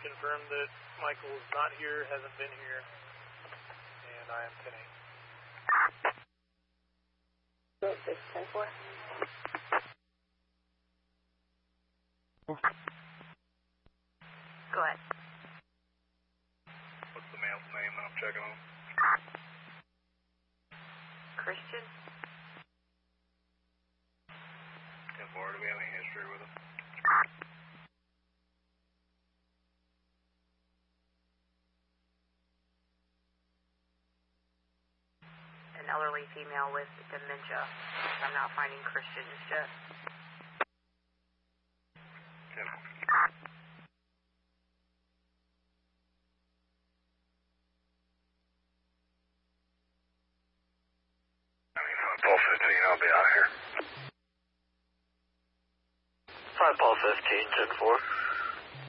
confirm that Michael is not here, hasn't been here, and I am 10-8. 610-4. Go ahead. What's the male's name that I'm checking on? Christian? 10-4, do we have any history with him? An elderly female with dementia. I'm not finding Christian just yet. 10. Paul 15, I'll be out here. 5 Paul 15, 10-4.